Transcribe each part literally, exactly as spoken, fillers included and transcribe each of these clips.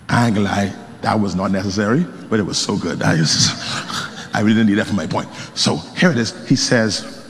I ain't gonna lie, that was not necessary, but it was so good. I, just, I really didn't need that for my point. So here it is. He says,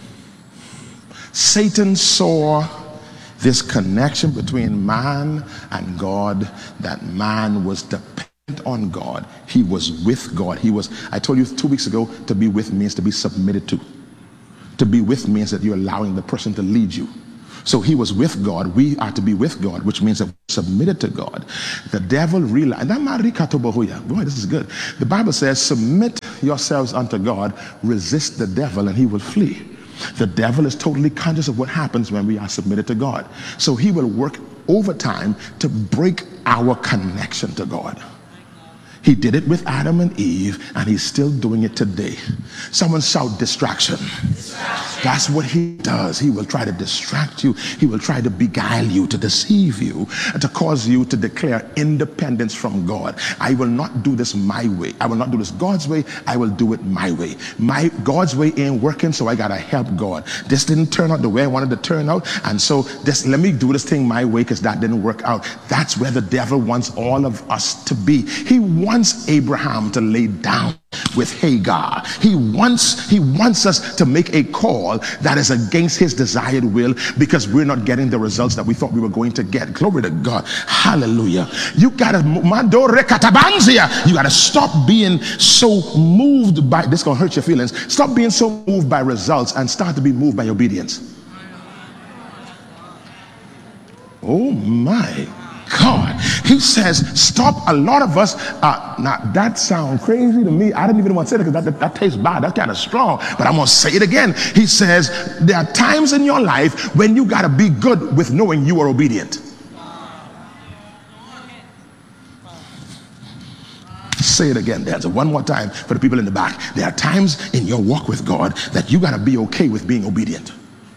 Satan saw this connection between man and God, that man was dependent on God. He was with God. He was, I told you two weeks ago, to be with means to be submitted to. To be with means that you're allowing the person to lead you. So he was with God. We are to be with God, which means that we're submitted to God. The devil realized, boy, this is good. The Bible says, submit yourselves unto God, resist the devil, and he will flee. The devil is totally conscious of what happens when we are submitted to God. So he will work overtime to break our connection to God. He did it with Adam and Eve, and he's still doing it today. Someone shout distraction. Distraction. That's what he does. He will try to distract you. He will try to beguile you, to deceive you, to cause you to declare independence from God. I will not do this my way. I will not do this God's way. I will do it my way. My God's way ain't working, so I gotta help God. This didn't turn out the way I wanted to turn out, and so this, let me do this thing my way because that didn't work out. That's where the devil wants all of us to be. He wants wants Abraham to lay down with Hagar. He wants he wants us to make a call that is against his desired will because we're not getting the results that we thought we were going to get. Glory to God. Hallelujah. You gotta you gotta stop being so moved by this. Gonna hurt your feelings. Stop being so moved by results and start to be moved by obedience. Oh my God. He says, stop. A lot of us, uh, now that sounds crazy to me. I didn't even want to say it because that, that, that tastes bad. That's kind of strong, but I'm going to say it again. He says, there are times in your life when you got to be good with knowing you are obedient. Say it again, Dad. So one more time for the people in the back. There are times in your walk with God that you got to be okay with being obedient.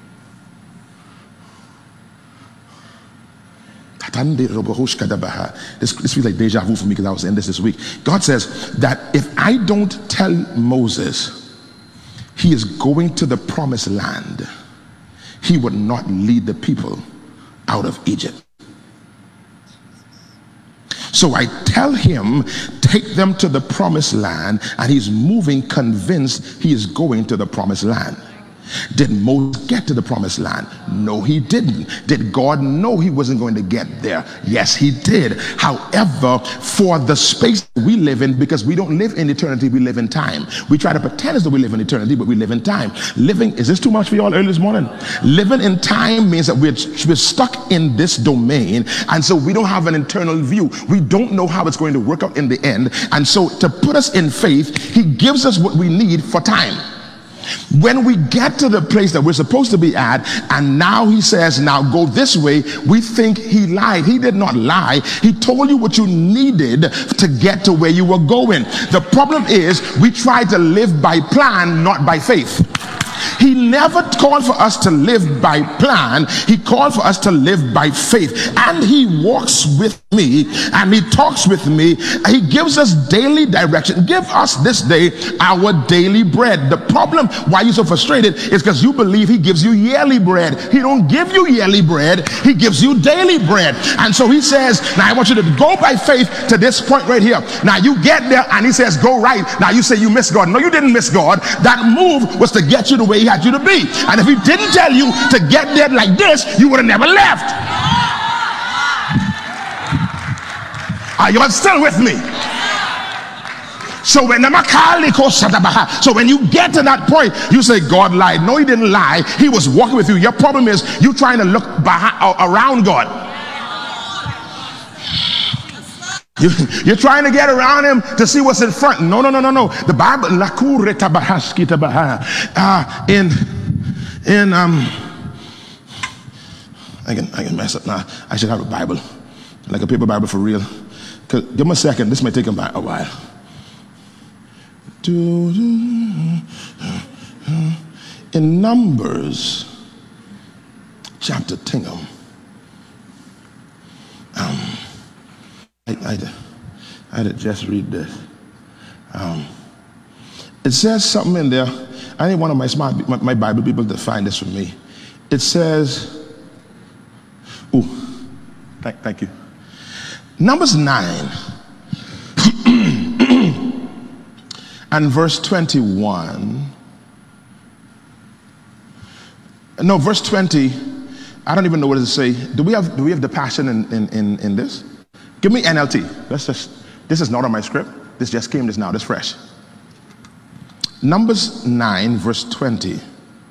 This, this feels like deja vu for me because I was in this this week. God says that if I don't tell Moses he is going to the promised land, he would not lead the people out of Egypt. So I tell him, take them to the promised land, and he's moving convinced he is going to the promised land. Did Moses get to the promised land? No, he didn't. Did God know he wasn't going to get there? Yes, he did. However, for the space we live in, because we don't live in eternity, we live in time. We try to pretend as though we live in eternity, but we live in time. Living, is this too much for y'all early this morning? Living in time means that we're, we're stuck in this domain, and so we don't have an internal view. We don't know how it's going to work out in the end, and so to put us in faith, he gives us what we need for time. When we get to the place that we're supposed to be at, and now he says, now go this way, we think he lied. He did not lie. He told you what you needed to get to where you were going. The problem is we try to live by plan, not by faith. He never called for us to live by plan. He called for us to live by faith. And he walks with me and he talks with me. He gives us daily direction. Give us this day our daily bread. The problem why you're so frustrated is because you believe he gives you yearly bread. He don't give you yearly bread. He gives you daily bread. And so he says, now I want you to go by faith to this point right here. Now you get there and he says, go right. Now you say you miss God. No, you didn't miss God. That move was to get you to where he had you to be. And if he didn't tell you to get there like this, you would have never left. Are you still with me? So when so when you get to that point, you say God lied. No, he didn't lie. He was walking with you. Your problem is you trying to look behind, around God. You, you're trying to get around him to see what's in front. No, no, no, no, no. The Bible, uh, in in um, I can I can mess up now. I should have a Bible, like a paper Bible for real. Give me a second. This may take a while. In Numbers chapter ten. Um. I, I, I had to just read this. Um, it says something in there. I need one of my smart, my, my Bible people to find this for me. It says, oh, thank, thank you. Numbers nine and verse twenty-one. No, verse twenty. I don't even know what does it say. Do we have do we have the passion in, in, in, in this? Give me N L T. Let's just, this is not on my script. This just came this now, this fresh. Numbers nine, verse twenty.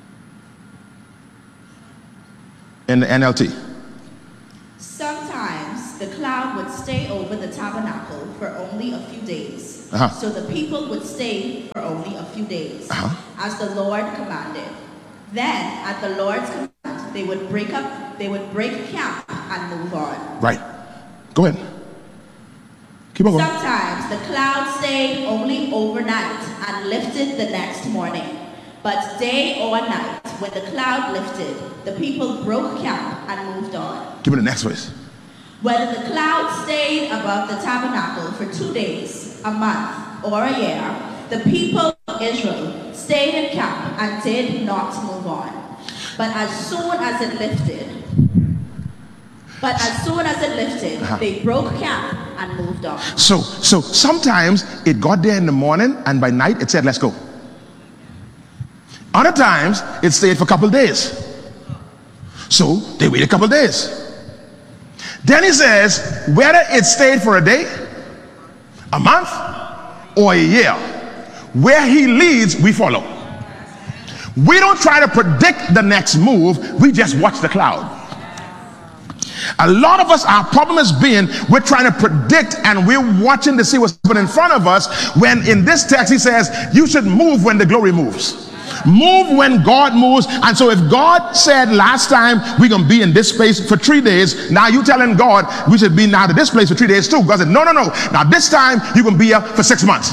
In the N L T. Sometimes the cloud would stay over the tabernacle for only a few days. Uh-huh. So the people would stay for only a few days, uh-huh. as the Lord commanded. Then, at the Lord's command, they would break up, they would break camp and move on. Right. Go ahead. Keep on going. Sometimes the cloud stayed only overnight and lifted the next morning. But day or night, when the cloud lifted, the people broke camp and moved on. Give me the next verse. Whether the cloud stayed above the tabernacle for two days, a month, or a year, the people of Israel stayed in camp and did not move on. But as soon as it lifted, but as soon as it lifted, uh-huh. they broke camp and moved on. So, so sometimes it got there in the morning, and by night it said, "Let's go." Other times it stayed for a couple days. So they waited a couple days. Then he says, whether it stayed for a day, a month, or a year, where he leads, we follow. We don't try to predict the next move, we just watch the cloud. A lot of us, our problem has been we're trying to predict and we're watching to see what's happening in front of us, when in this text he says you should move when the glory moves. Move when God moves. And so if God said last time we're going to be in this space for three days, now you telling God we should be now to this place for three days too. God said, no, no, no. Now this time you're going to be here for six months.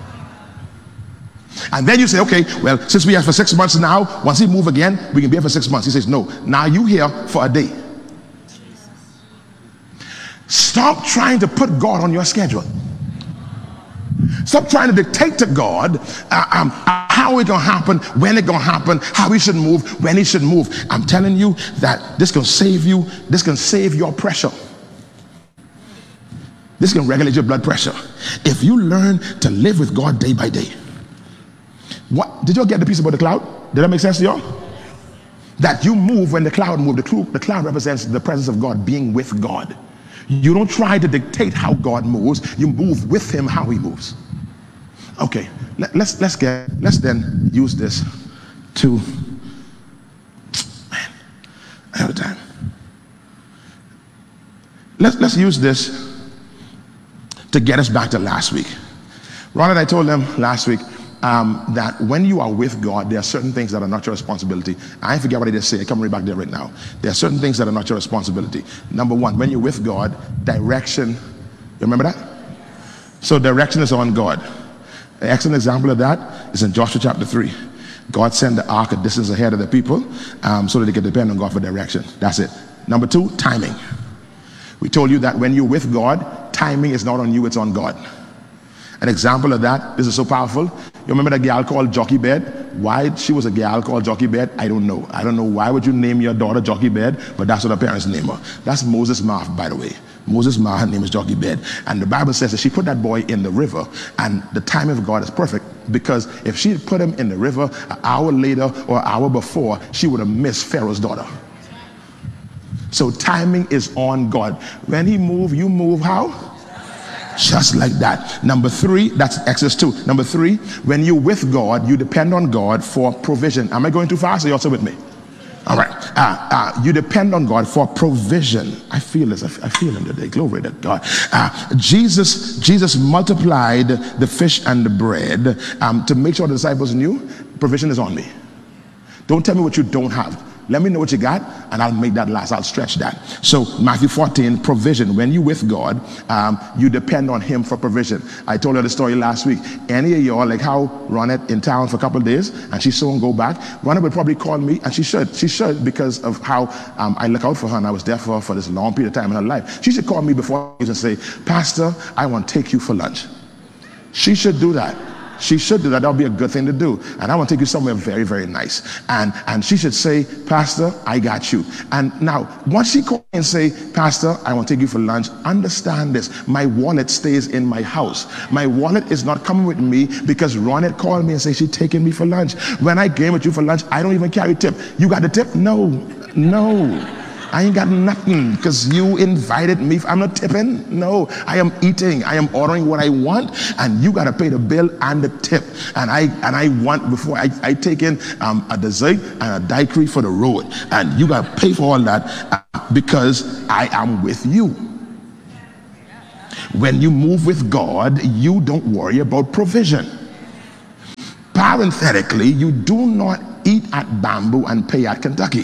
And then you say, okay, well, since we are for six months now, once he move again, we can be here for six months. He says, no, now you here for a day. Stop trying to put God on your schedule. Stop trying to dictate to God uh, um, uh, how it's going to happen, when it's going to happen, how he should move, when he should move. I'm telling you that this can save you. This can save your pressure. This can regulate your blood pressure. If you learn to live with God day by day. What did y'all get the piece about the cloud? Did that make sense to y'all? That you move when the cloud moves. The cloud, the cloud represents the presence of God, being with God. You don't try to dictate how God moves. You move with him how he moves. Okay, let, let's let's get let's then use this to man, I have time. Let's let's use this to get us back to last week. Ron and I told them last week um, that when you are with God, there are certain things that are not your responsibility. I forget what I just said. Come right back there right now. There are certain things that are not your responsibility. Number one, when you're with God, direction. You remember that? So direction is on God. An excellent example of that is in Joshua chapter three. God sent the ark a distance ahead of the people um, so that they could depend on God for direction. That's it. Number two, timing. We told you that when you're with God, timing is not on you, it's on God. An example of that, this is so powerful. You remember that gal called Jochebed? Why she was a gal called Jochebed? I don't know. I don't know why would you name your daughter Jochebed, but that's what her parents named her. That's Moses' ma, by the way. Moses' ma, her name is Jochebed. And the Bible says that she put that boy in the river, and the timing of God is perfect, because if she had put him in the river an hour later or an hour before, she would have missed Pharaoh's daughter. So timing is on God. When he move, you move how? Just like that. Number three, that's Exodus two. Number three, when you're with God, you depend on God for provision. Am I going too fast? Are you also with me? All right. Uh, uh, you depend on God for provision. I feel this. I, I feel him today. Glory to God. Uh, Jesus, Jesus multiplied the fish and the bread um, to make sure the disciples knew provision is on me. Don't tell me what you don't have. Let me know what you got, and I'll make that last. I'll stretch that. So Matthew fourteen, provision. When you're with God, um, you depend on him for provision. I told her the story last week. Any of y'all, like how Ronette in town for a couple of days, and she saw him go back, Ronette would probably call me, and she should. She should, because of how um, I look out for her, and I was there for her for this long period of time in her life. She should call me before and say, Pastor, I want to take you for lunch. She should do that. She should do that. That would be a good thing to do. And I want to take you somewhere very, very nice. And and she should say, Pastor, I got you. And now, once she calls and say, Pastor, I want to take you for lunch, understand this. My wallet stays in my house. My wallet is not coming with me because Ronette called me and said she's taking me for lunch. When I came with you for lunch, I don't even carry tip. You got the tip? No, no. I ain't got nothing because you invited me. I'm not tipping. No, I am eating. I am ordering what I want, and you got to pay the bill and the tip. And I and I want before I, I take in um, a dessert and a daiquiri for the road, and you got to pay for all that uh, because I am with you. When you move with God, you don't worry about provision. Parenthetically, you do not eat at Bamboo and pay at Kentucky.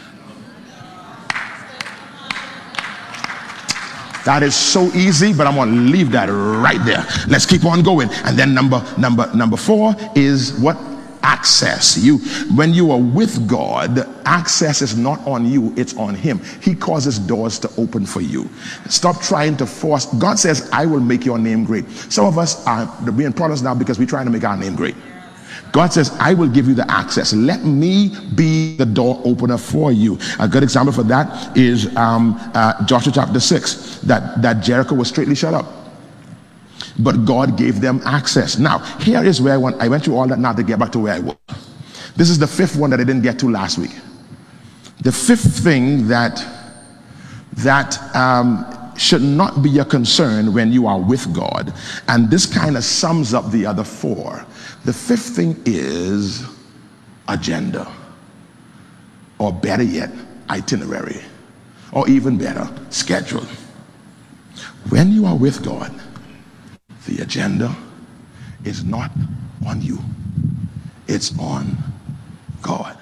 That is so easy, but I'm going to leave that right there. Let's keep on going. And then number number number four is what? Access. You, when you are with God, access is not on you, it's on him. He causes doors to open for you. Stop trying to force. God says, I will make your name great. Some of us are being problems now because we're trying to make our name great. God says, I will give you the access. Let me be the door opener for you. A good example for that is um, uh, Joshua chapter six, that, that Jericho was straightly shut up. But God gave them access. Now, here is where I went, I went through all that now to get back to where I was. This is the fifth one that I didn't get to last week. The fifth thing that, that um, should not be a concern when you are with God. And this kind of sums up the other four. The fifth thing is agenda, or better yet, itinerary, or even better, schedule. When you are with God, the agenda is not on you, it's on God.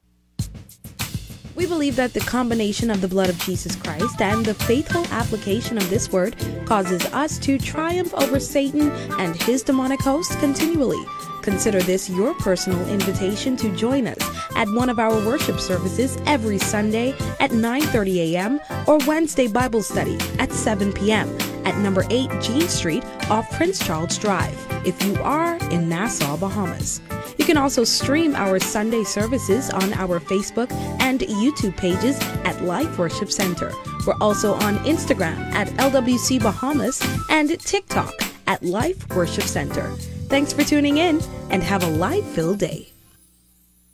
We believe that the combination of the blood of Jesus Christ and the faithful application of this word causes us to triumph over Satan and his demonic hosts continually. Consider this your personal invitation to join us at one of our worship services every Sunday at nine thirty a.m. or Wednesday Bible study at seven p.m. at number eight Jean Street off Prince Charles Drive if you are in Nassau, Bahamas. You can also stream our Sunday services on our Facebook and YouTube pages at Life Worship Center. We're also on Instagram at L W C Bahamas and TikTok at Life Worship Center. Thanks for tuning in and have a life-filled day.